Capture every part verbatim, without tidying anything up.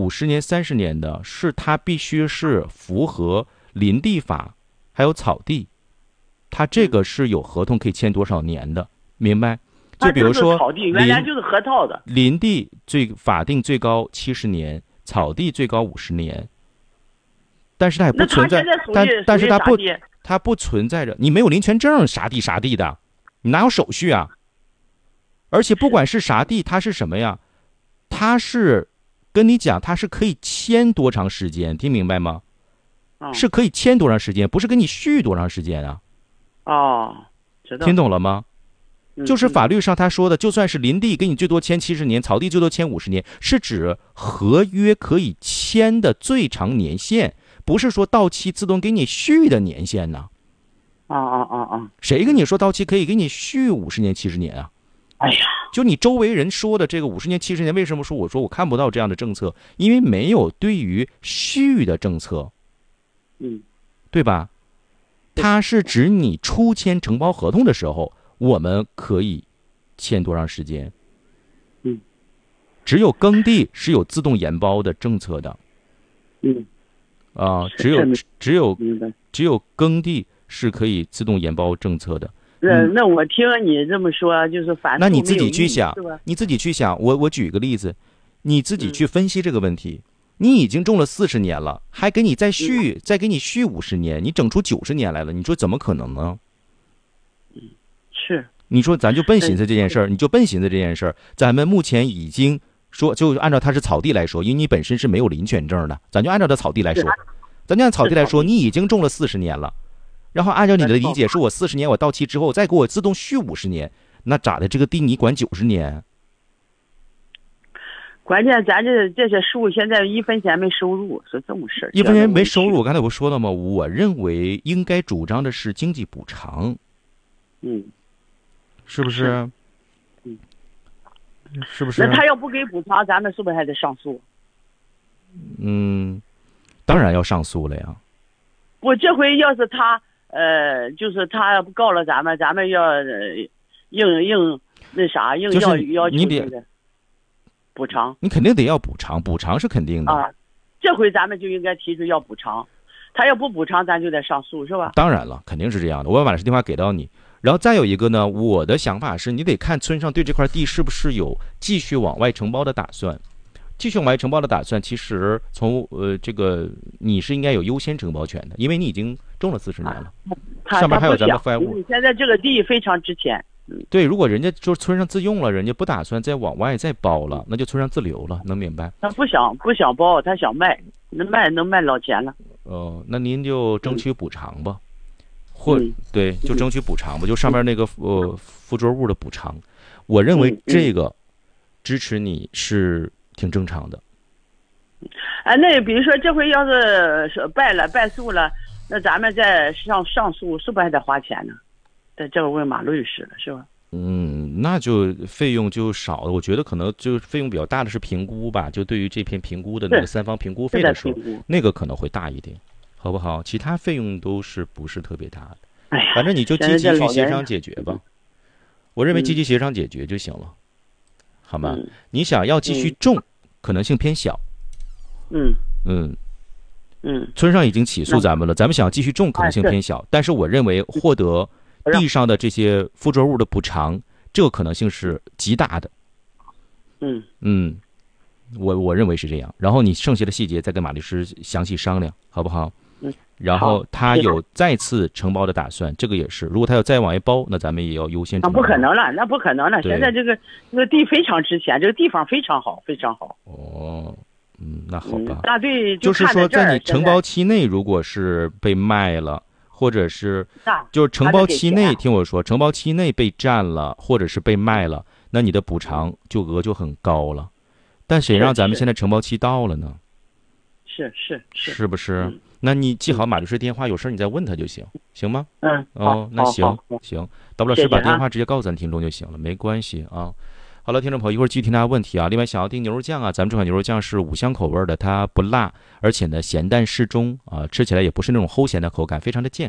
五十年、三十年的，是它必须是符合林地法还有草地，它这个是有合同可以签多少年的，明白？就比如说草地原来就是合套的， 林地最法定最高七十年，草地最高五十年，但是它也不存在，但但是它不它不存在着，你没有林权证，啥地啥地的，你哪有手续啊？而且不管是啥地，它是什么呀？它是跟你讲，它是可以签多长时间，听明白吗？ 哦、 是可以签多长时间，不是跟你续多长时间啊？ 哦，知道。 听懂了吗？ 嗯、 就是法律上他说的，就算是林地给你最多签七十年，草地最多签五十年，是指合约可以签的最长年限，不是说到期自动给你续的年限呢。 啊啊啊啊！ 谁跟你说到期可以给你续五十年、七十年啊？ 哎呀， 就你周围人说的这个五十年、七十年，为什么说我说我看不到这样的政策？因为没有对于续的政策， 嗯， 对吧？它是指你初签承包合同的时候，我们可以签多长时间？ 嗯， 只有耕地是有自动延包的政策的。 嗯， 啊，只有只有只有耕地是可以自动延包政策的。 那那我听你这么说，就是反那你自己去想，你自己去想。我我举一个例子，你自己去分析这个问题。嗯、你已经种了四十年了，还给你再续，嗯、再给你续五十年，你整出九十年来了，你说怎么可能呢？ 嗯，是。 你说咱就笨寻思这件事儿，你就笨寻思这件事儿。咱们目前已经说，就按照它是草地来说，因为你本身是没有林权证的，咱就按照它草地来说，咱就按草地来说，你已经种了四十年了。然后按照你的理解，是我四十年我到期之后再给我自动续五十年，那咋的？这个地你管九十年？ 关键咱这这些树现在一分钱没收入，是这么事儿。 一分钱没收入，我刚才不说了吗？我认为应该主张的是经济补偿。 嗯， 是不是？ 嗯， 是不是？ 那他要不给补偿，咱们是不是还得上诉？ 嗯，当然要上诉了呀。 我这回要是他。呃，就是他告了咱们，咱们要、呃、硬硬那啥，硬要要求那个补偿。 你肯定得要补偿，补偿是肯定的啊。这回咱们就应该提出要补偿，他要不补偿，咱就得上诉，是吧？ 当然了，肯定是这样的。我要把这电话给到你，然后再有一个呢，我的想法是你得看村上对这块地是不是有继续往外承包的打算。继续往外承包的打算，其实从呃这个你是应该有优先承包权的，因为你已经种了四十年了， 啊、 上面还有咱们废物。 现在这个地非常值钱。 嗯、对，如果人家就是村上自用了，人家不打算再往外再包了，那就村上自留了，能明白？ 他不想不想包，他想卖，能卖能卖老钱了。 哦、呃，那您就争取补偿吧，嗯、或嗯、 对，就争取补偿吧，就上面那个呃附着物的补偿，我认为这个支持你是。挺正常的， 哎，那比如说这回要是败了败诉了，那咱们再上上诉，是不是还得花钱呢？这这个问马律师了，是吧？ 嗯，那就费用就少了。我觉得可能就费用比较大的是评估吧，就对于这篇评估的那个三方评估费的时候，那个可能会大一点，好不好？其他费用都是不是特别大的。 哎呀， 反正你就积极去协商解决吧。我认为积极协商解决就行了。嗯好吗？ 嗯、 你想要继续种，嗯、可能性偏小。 嗯嗯嗯， 村上已经起诉咱们了，咱们想继续种可能性偏小，但是我认为获得地上的这些附着物的补偿，这个可能性是极大的。 嗯嗯，我我认为是这样。然后你剩下的细节再跟马律师详细商量，好不好？ 嗯。 然后他有再次承包的打算，这个也是。如果他要再往外包，那咱们也要优先承包。 那不可能了，那不可能了。现在这个这个地非常值钱，这个地方非常好，非常好。 哦，嗯，那好吧。 嗯、大队就就是说，在你承包期内，如果是被卖了，或者是就是承包期内，听我说，承包期内被占了，或者是被卖了，那你的补偿就额就很高了。但谁让咱们现在承包期到了呢？ 是是是， 是不是？ 嗯那你记好马律师电话，有事你再问他就行，行吗？ 嗯， 哦，那行行，大不了是把电话直接告诉咱听众就行了， 谢谢没关系啊。好了，听众朋友，一会儿继续听大家问题啊。另外，想要订牛肉酱啊，咱们这款牛肉酱是五香口味的，它不辣，而且呢咸淡适中啊，吃起来也不是那种齁咸的口感，非常的健康。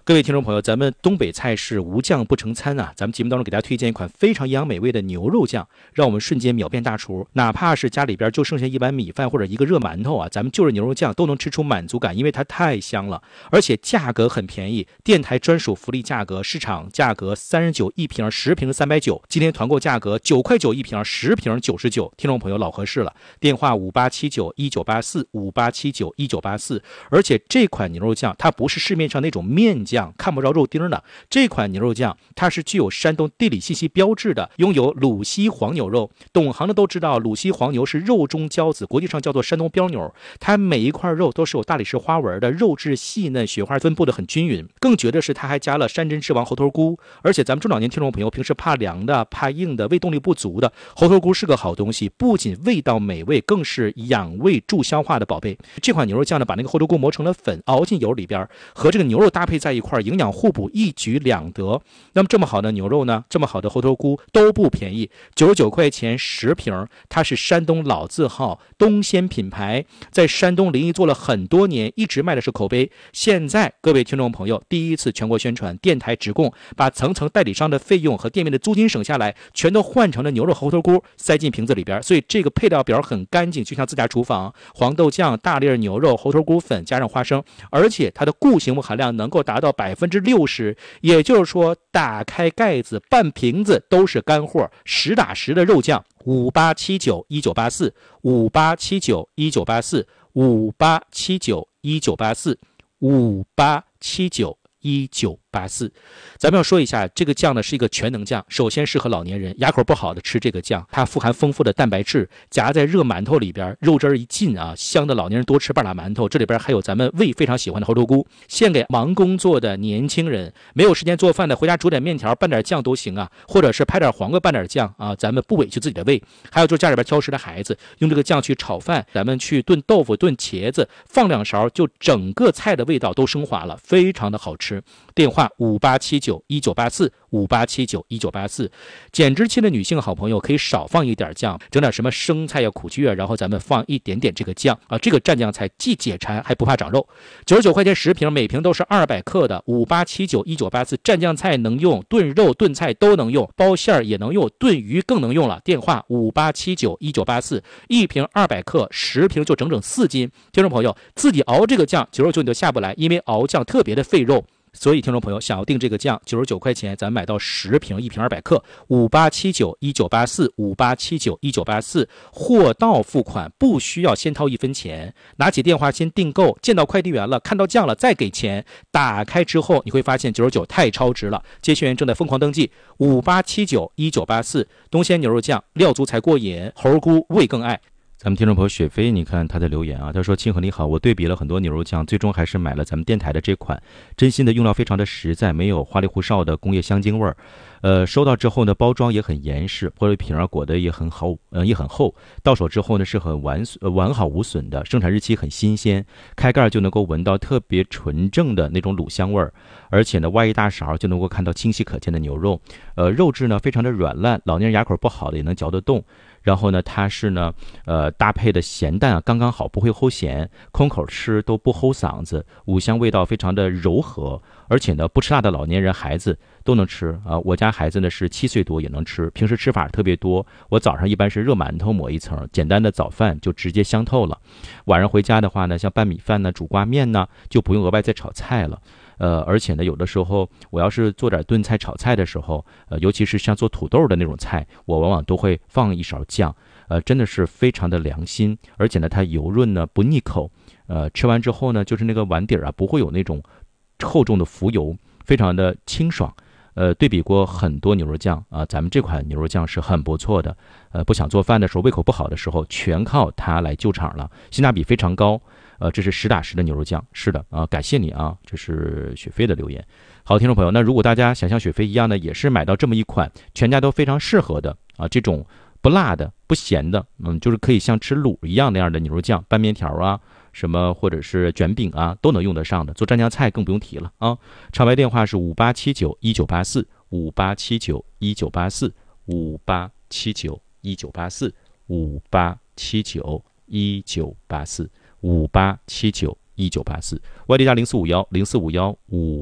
各位听众朋友，咱们东北菜是无酱不成餐啊！咱们节目当中给大家推荐一款非常营养美味的牛肉酱，让我们瞬间秒变大厨。哪怕是家里边就剩下一碗米饭或者一个热馒头啊，咱们就着牛肉酱都能吃出满足感，因为它太香了，而且价格很便宜，电台专属福利价格，市场价格三十九一瓶，十瓶三百九，今天团购价格九块九一瓶，十瓶九十九。听众朋友老合适了，电话五八七九一九八四五八七九一九八四。而且这款牛肉酱它不是市面上那种面酱看不着肉丁的，这款牛肉酱它是具有山东地理信息标志的，拥有鲁西黄牛肉。懂行的都知道，鲁西黄牛是肉中骄子，国际上叫做山东标牛，它每一块肉都是有大理石花纹的，肉质细嫩，雪花分布的很均匀。更绝的是它还加了山珍之王猴头菇，而且咱们中老年听众朋友平时怕凉的怕硬的胃动力不足的，猴头菇是个好东西，不仅味道美味，更是养胃助消化的宝贝。这款牛肉酱呢，把那个猴头菇磨成了粉，熬进油里边，和这个牛肉搭配在一块，营养互补，一举两得。那么这么好的牛肉呢，这么好的猴头菇都不便宜，九十九块钱十瓶，它是山东老字号东鲜品牌，在山东临沂做了很多年，一直卖的是口碑。现在各位听众朋友第一次全国宣传，电台直供，把层层代理商的费用和店面的租金省下来，全都换成了牛肉猴头菇塞进瓶子里边，所以这个配料表很干净，就像自家厨房。黄豆酱、大粒牛肉、猴头菇粉加上花生，而且它的固形物含量能够达到百分之六十，也就是说打开盖子半瓶子都是干货，实打实的肉酱。五八七九一九八四五八七九一九八四五八七九一九八四五八七九一九八四。咱们要说一下，这个酱呢是一个全能酱，首先适合老年人，牙口不好的吃这个酱，它富含丰富的蛋白质，夹在热馒头里边，肉汁一进啊，香的老年人多吃半拉馒头。这里边还有咱们胃非常喜欢的猴头菇，献给忙工作的年轻人，没有时间做饭的，回家煮点面条拌点酱都行啊，或者是拍点黄瓜拌点酱啊，咱们不委屈自己的胃。还有就是家里边挑食的孩子，用这个酱去炒饭，咱们去炖豆腐炖茄子，放两勺就整个菜的味道都升华了，非常的好吃。电话五八七九一九八四五八七九一九八四。减脂期的女性好朋友可以少放一点酱，整点什么生菜呀、苦苣啊，然后咱们放一点点这个酱啊，这个蘸酱菜既解馋还不怕长肉。九十九块钱十瓶，每瓶都是二百克的。五八七九一九八四，蘸酱菜能用，炖肉炖菜都能用，包馅也能用，炖鱼更能用了。电话五八七九一九八四，一瓶二百克，十瓶就整整四斤。听众朋友自己熬这个酱九十九你就下不来，因为熬酱特别的费肉。所以听众朋友想要订这个酱九十九块钱，咱买到十瓶，一瓶二百克。五八七九一九八四五八七九一九八四，货到付款，不需要先掏一分钱，拿起电话先订购，见到快递员了，看到酱了再给钱。打开之后你会发现九十九太超值了，接线员正在疯狂登记。五八七九一九八四，东鲜牛肉酱，料足才过瘾，猴菇味更爱。咱们听众朋友雪飞，你看他的留言啊，他说：清河你好，我对比了很多牛肉酱，最终还是买了咱们电台的这款，真心的用料非常的实在，没有花里胡哨的工业香精味儿。呃，收到之后呢，包装也很严实，玻璃瓶啊裹得也很好，呃也很厚，到手之后呢是很完呃完好无损的，生产日期很新鲜，开盖就能够闻到特别纯正的那种卤香味儿，而且呢挖一大勺就能够看到清晰可见的牛肉，呃肉质呢非常的软烂，老年人牙口不好的也能嚼得动。然后呢，它是呢，呃，搭配的咸淡啊，刚刚好，不会齁咸，空口吃都不齁嗓子，五香味道非常的柔和，而且呢，不吃辣的老年人、孩子都能吃啊。我家孩子呢是七岁多也能吃，平时吃法特别多。我早上一般是热馒头抹一层，简单的早饭就直接香透了。晚上回家的话呢，像拌米饭呢、煮挂面呢，就不用额外再炒菜了。呃，而且呢，有的时候我要是做点炖菜、炒菜的时候，呃，尤其是像做土豆的那种菜，我往往都会放一勺酱，呃，真的是非常的良心，而且呢，它油润呢不腻口，呃，吃完之后呢，就是那个碗底啊，不会有那种厚重的浮油，非常的清爽。呃，对比过很多牛肉酱啊、呃，咱们这款牛肉酱是很不错的。呃，不想做饭的时候，胃口不好的时候，全靠它来救场了，性价比非常高。呃，这是实打实的牛肉酱，是的啊、呃，感谢你啊，这是雪飞的留言。好，听众朋友，那如果大家想像雪飞一样呢，也是买到这么一款全家都非常适合的啊、呃，这种不辣的、不咸的，嗯，就是可以像吃卤一样那样的牛肉酱，拌面条啊。什么或者是卷饼啊都能用得上的，做蘸酱菜更不用提了啊。场外电话是五八七九一九八四五八七九一九八四五八七九一九八四五八七九一九八四五八七九一九八四，外地加零四五幺零四五幺五八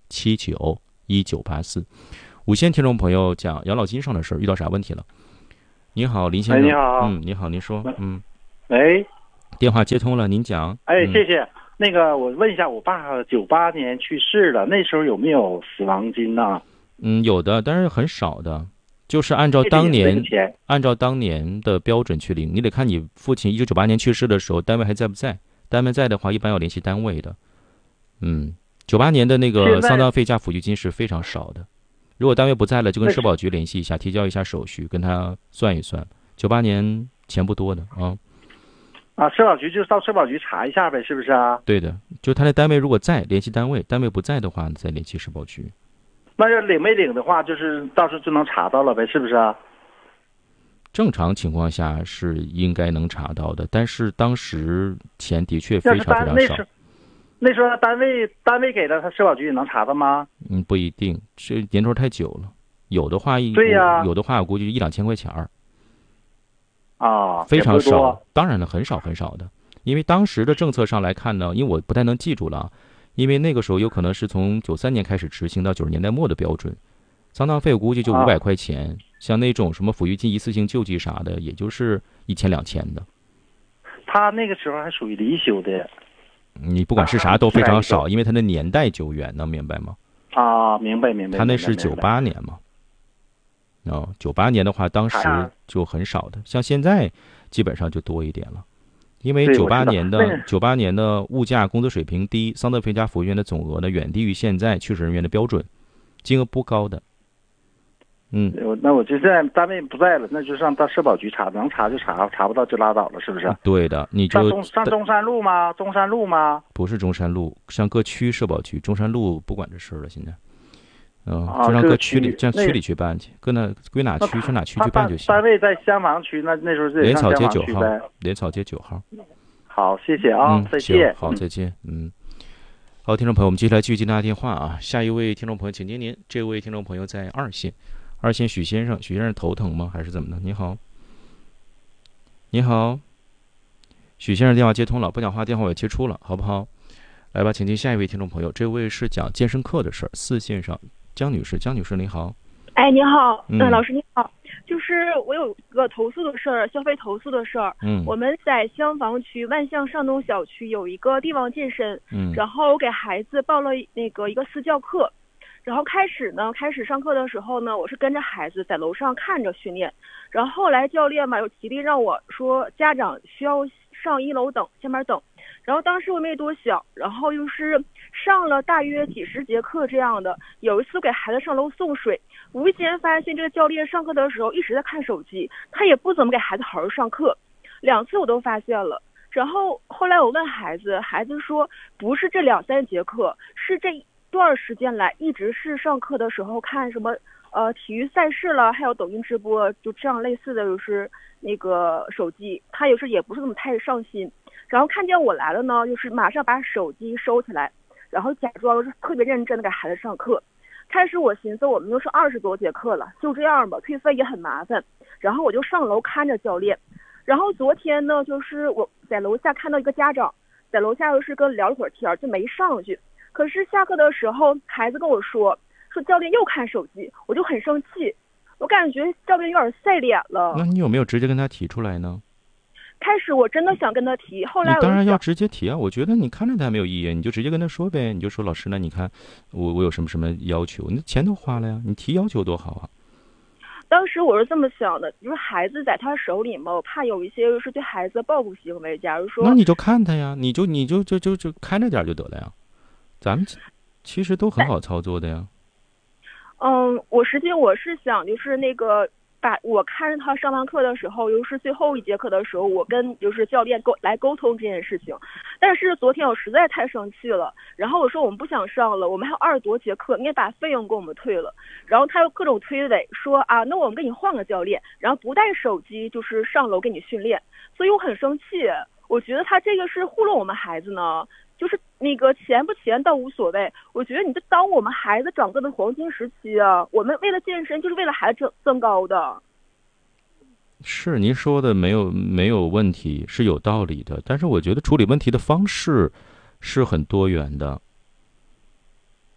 七九一九八四。五线听众朋友讲养老金上的事儿，遇到啥问题了？你好，林先生。 哎，你好。 嗯，你好，您说。嗯。 喂。 电话接通了，您讲。 哎， 嗯、 谢谢。那个，我问一下，我爸九八年去世了，那时候有没有死亡金呢？ 嗯，有的，但是很少的，就是按照当年按照当年的标准去领。你得看你父亲一九九八年去世的时候，单位还在不在？单位在的话，一般要联系单位的。嗯，九八年的那个丧葬费加抚恤金是非常少的。如果单位不在了，就跟社保局联系一下，提交一下手续，跟他算一算。九八年钱不多的啊。 啊，社保局就到社保局查一下呗，是不是啊？ 对的，就他的单位如果在，联系单位；单位不在的话，再联系社保局。 那要领没领的话，就是到时候就能查到了呗，是不是啊？ 正常情况下是应该能查到的，但是当时钱的确非常非常少。 那时候单位单位给的，他社保局也能查到吗？ 嗯，不一定，这年头太久了。有的话， 对呀、 啊，有的话我估计一两千块钱儿。 啊， 非常少，当然了，很少很少的，因为当时的政策上来看呢，因为我不太能记住了，因为那个时候有可能是从九三年开始执行到九十年代末的标准，丧葬费我估计就五百块钱，啊、像那种什么抚恤金、一次性救济啥的，也就是一千两千的。 他那个时候还属于离休的， 你不管是啥都非常少，啊、因为他的年代久远，能明白吗？ 啊，明白明白。 他那是九八年嘛。哦，九八年的话，当时就很少的，像现在基本上就多一点了，因为九八年的九八年的物价、工资水平低，丧葬费加抚恤金的总额呢远低于现在去世人员的标准，金额不高的。嗯， 那我就在单位不在了，那就上到社保局查，能查就查，查不到就拉倒了，是不是？ 对的，你就上中上中山路吗？中山路吗？ 不是中山路，上各区社保局，中山路不管这事了，现在。嗯， 啊、 就让各区里，让区里去办去，搁哪归哪区上哪区去办就行。 单位在厢房区，那那时候就莲草街九号，莲草街九号。 好，谢谢啊， 嗯、 再见。 好，再见。嗯，好，听众朋友，我们接下来继续接大家电话啊。下一位听众朋友，请接您。这位听众朋友在二线，二线许先生，许先生头疼吗？还是怎么的？你好，你好，许先生电话接通了，不讲话电话我也接出了，好不好？来吧，请进下一位听众朋友，这位是讲健身课的事儿，四线上。江女士，江女士，你好。 哎，你好， 嗯， 呃、老师你好，就是我有个投诉的事儿，消费投诉的事儿。 嗯， 我们在厢房区万象上东小区有一个帝王健身， 嗯， 然后我给孩子报了那个一个私教课，然后开始呢，开始上课的时候呢，我是跟着孩子在楼上看着训练，然后后来教练嘛有极力让我说家长需要上一楼等，下面等。然后当时我没多想，然后又是上了大约几十节课这样的。有一次给孩子上楼送水，无意间发现这个教练上课的时候一直在看手机，他也不怎么给孩子好好上课。两次我都发现了。然后后来我问孩子，孩子说不是这两三节课，是这段时间来一直是上课的时候看什么呃体育赛事了，还有抖音直播，就这样类似的就是那个手机，他有时也不是那么太上心。然后看见我来了呢，就是马上把手机收起来，然后假装是特别认真的给孩子上课。开始我寻思我们都是二十多节课了，就这样吧，退费也很麻烦。然后我就上楼看着教练。然后昨天呢，就是我在楼下看到一个家长，在楼下又是跟聊了会儿天，就没上去。可是下课的时候，孩子跟我说，说教练又看手机，我就很生气，我感觉教练有点赛脸了。 那你有没有直接跟他提出来呢？ 开始我真的想跟他提，后来我你当然要直接提啊！我觉得你看着他没有意义，你就直接跟他说呗，你就说老师，那你看我我有什么什么要求，你钱都花了呀，你提要求多好啊！ 当时我是这么想的，就是孩子在他手里嘛，我怕有一些就是对孩子的报复行为。假如说， 那你就看他呀，你就你就就就就看着点就得了呀，咱们其实都很好操作的呀。 嗯，我实际我是想就是那个。把我看着他上完课的时候，又是最后一节课的时候，我跟就是教练沟来沟通这件事情。但是昨天我实在太生气了，然后我说我们不想上了，我们还有二十多节课，你也把费用给我们退了。然后他又各种推诿说啊，那我们给你换个教练，然后不带手机就是上楼给你训练。所以我很生气，我觉得他这个是糊弄我们孩子呢。就是那个钱不钱倒无所谓，我觉得你这当我们孩子长个的黄金时期啊，我们为了健身就是为了孩子增增高的。 是您说的没有没有问题，是有道理的，但是我觉得处理问题的方式是很多元的。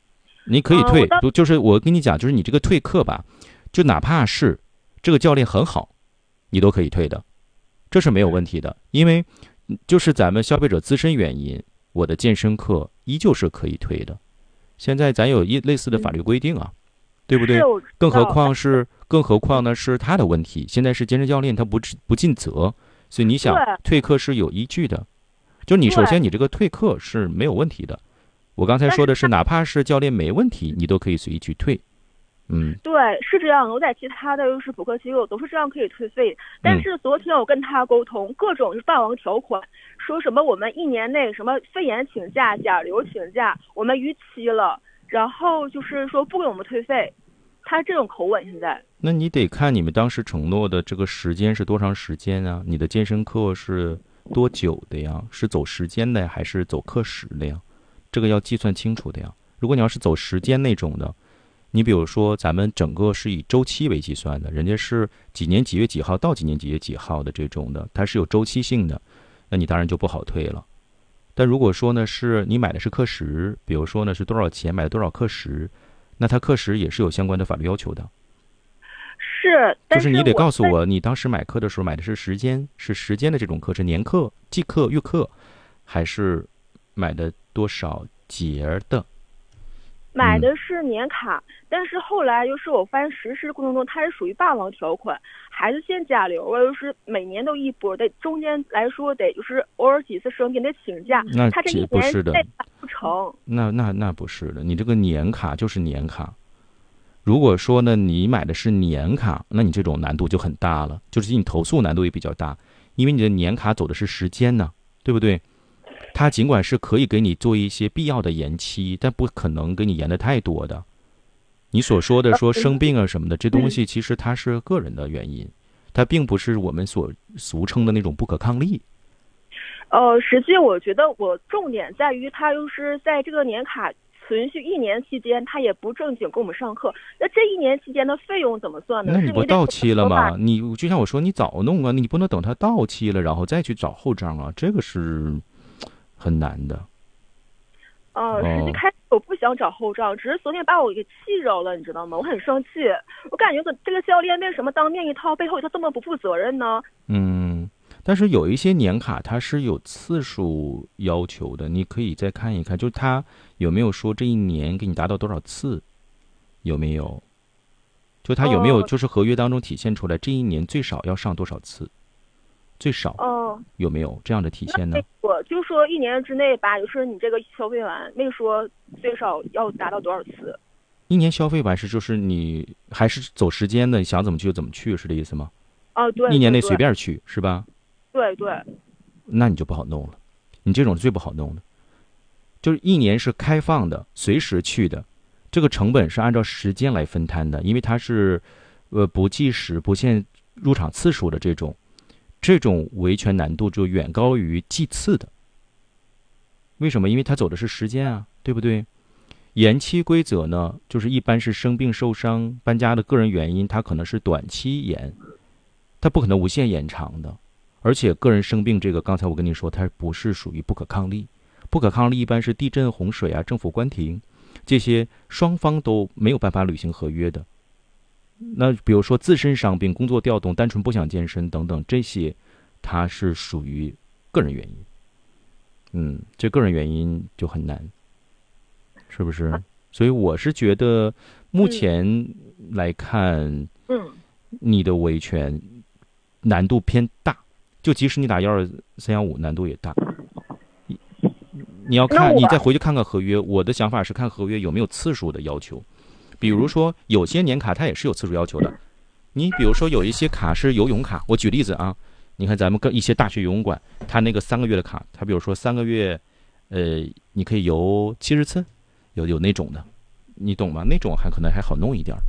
你可以退， 呃、 不就是我跟你讲，就是你这个退课吧，就哪怕是这个教练很好，你都可以退的，这是没有问题的，因为就是咱们消费者自身原因，我的健身课依旧是可以退的。现在咱有一类似的法律规定啊，嗯、对不对？更何况是，更何况呢是他的问题。现在是健身教练他不不尽责，所以你想退课是有依据的。就你首先你这个退课是没有问题的。我刚才说的是，哪怕是教练没问题，你都可以随意去退。嗯， 对，是这样。我在其他的就是补课机构都是这样可以退费，但是昨天我跟他沟通，各种就是霸王条款，说什么我们一年内什么肺炎请假、甲流请假，我们逾期了，然后就是说不给我们退费，他这种口吻现在。 那你得看你们当时承诺的这个时间是多长时间啊？你的健身课是多久的呀？是走时间的呀，还是走课时的呀？这个要计算清楚的呀。如果你要是走时间那种的，你比如说咱们整个是以周期为计算的，人家是几年几月几号到几年几月几号的这种的，它是有周期性的，那你当然就不好退了。但如果说呢是你买的是课时，比如说呢是多少钱买的多少课时，那它课时也是有相关的法律要求的。 是，但就是你得告诉我，你当时买课的时候买的是时间，是时间的这种课，是年课、季课、月课，还是买的多少节的？ 买的是年卡，嗯、但是后来就是我发现实施过程中它是属于霸王条款，孩子先甲流了，就是每年都一波，得中间来说得就是偶尔几次生病得请假， 那他这一不是的， 不成。 那那那不是的，你这个年卡就是年卡。如果说呢你买的是年卡，那你这种难度就很大了，就是你投诉难度也比较大，因为你的年卡走的是时间呢，对不对？它尽管是可以给你做一些必要的延期，但不可能给你延的太多的。你所说的说生病啊什么的，这东西其实它是个人的原因，它并不是我们所俗称的那种不可抗力。 呃，实际我觉得我重点在于它就是在这个年卡存续一年期间，他也不正经给我们上课，那这一年期间的费用怎么算呢？ 那你不到期了吗？你就像我说，你早弄啊，你不能等它到期了然后再去找后账啊，这个是很难的。 呃，实际开始我不想找后账，只是昨天把我给气着了，你知道吗？我很生气，我感觉这个教练为什么当面一套，背后他这么不负责任呢？ 嗯，但是有一些年卡它是有次数要求的，你可以再看一看，就是他有没有说这一年给你达到多少次，有没有？就他有没有就是合约当中体现出来这一年最少要上多少次？最少哦， 有没有这样的体现呢？ 我就说一年之内吧，就是你这个消费完，没说最少要达到多少次。 一年消费完是就是你还是走时间的，你想怎么去就怎么去，是这意思吗？ 哦，对。 一年内随便去是吧？ 对对。 那你就不好弄了，你这种最不好弄的，就是一年是开放的，随时去的，这个成本是按照时间来分摊的，因为它是呃不计时、不限入场次数的这种。这种维权难度就远高于计次的。为什么？因为他走的是时间啊，对不对？延期规则呢，就是一般是生病、受伤、搬家的个人原因，它可能是短期延，它不可能无限延长的。而且个人生病这个，刚才我跟你说，它不是属于不可抗力。不可抗力一般是地震、洪水啊、政府关停，这些双方都没有办法履行合约的。那比如说自身伤病、工作调动、单纯不想健身等等，这些它是属于个人原因。嗯，这个人原因就很难，是不是？所以我是觉得目前来看， 嗯， 你的维权难度偏大，就即使你打幺二三幺五，难度也大。你要看，你再回去看看合约。我的想法是看合约有没有次数的要求。比如说有些年卡它也是有次数要求的，你比如说有一些卡是游泳卡，我举例子啊，你看咱们跟一些大学游泳馆，它那个三个月的卡，它比如说三个月，呃，你可以游七十次，有有那种的，你懂吗？那种还可能还好弄一点。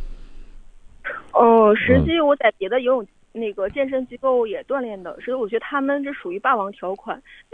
哦，实际我在别的游泳那个健身机构也锻炼的，所以我觉得他们这属于霸王条款。